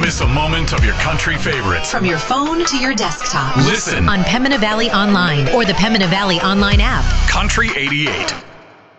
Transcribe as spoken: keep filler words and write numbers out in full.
miss a moment of your country favorites. From your phone to your desktop. Listen on Pembina Valley Online or the Pembina Valley Online app. Country eighty-eight.